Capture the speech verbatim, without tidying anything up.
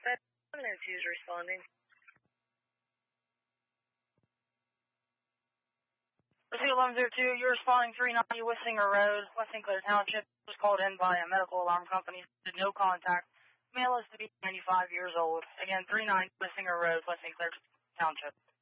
Nancy's responding. Pursuit eleven zero two, you're responding three ninety West Singer Road, West Sinclair Township. Was called in by a medical alarm company. No contact. Male is to be ninety-five years old. Again, three ninety West Singer Road, West Sinclair Township.